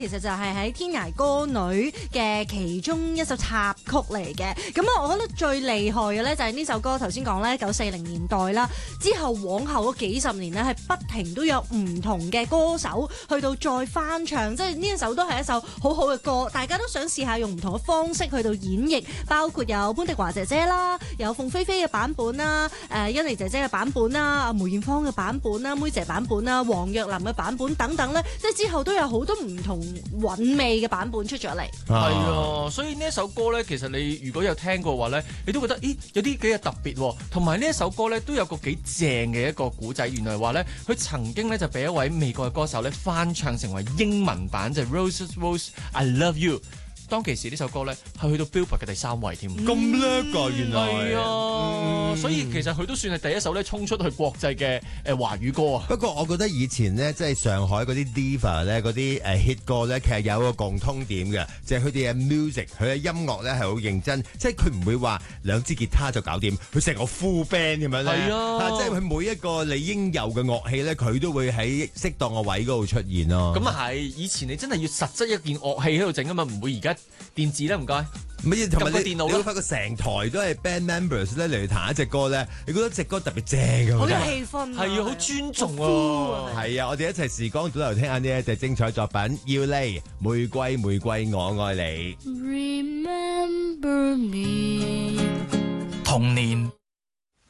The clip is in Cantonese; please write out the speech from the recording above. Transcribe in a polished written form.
其實就係喺天涯歌女嘅其中一首插曲嚟嘅，咁啊，我覺得最厲害嘅咧就係呢首歌，頭先講咧1940年代啦，之後往後嗰幾十年咧係不停都有唔同嘅歌手去到再翻唱，即係呢一首都係一首好好嘅歌，大家都想試下用唔同嘅方式去到演繹，包括有潘迪華姐姐啦，有鳳飛飛嘅版本啦，甄妮姐姐嘅版本啦，阿梅艷芳嘅版本啦，妹姐版本啦，黃若琳嘅版本等等咧，即係之後都有好多唔同韻味嘅版本出咗嚟。 係啊，所以呢一首歌咧，其實你如果有聽過嘅話咧，你都覺得咦有啲幾特別喎。同埋呢一首歌咧都有個幾正嘅一個古仔，原來話咧佢曾經咧就俾一位美國嘅歌手咧翻唱成為英文版，就係 Roses Rose I Love You。當其時呢首歌咧係去到 Billboard 嘅第3位添， 咁叻㗎原來。 係啊，所以其實佢都算係第一首咧衝出去國際嘅華語歌啊。 不過我覺得以前咧，即係上海嗰啲 diva 咧，嗰啲hit 歌咧，其實有個共通點嘅，就係佢哋嘅 music，佢嘅音樂咧係好認真，即係佢唔會話2支吉他就搞掂，佢成個 full band 咁樣咧。 係啊， 即係佢每一個你應有嘅樂器咧，佢都會喺適當嘅位嗰度出現咯。 咁啊係，以前你真係要實質一件樂器喺度整啊嘛，唔會而家電子啦，唔該。 乜嘢同埋電腦你會發覺成台都係 band members 咧嚟彈一隻歌咧，你覺得隻歌特別正㗎？ 好有氣氛， 係啊，好尊重啊！ 係啊，我哋一齊時光倒流聽下呢一隻精彩作品，要嚟玫瑰玫瑰我愛你。 Remember me， 童年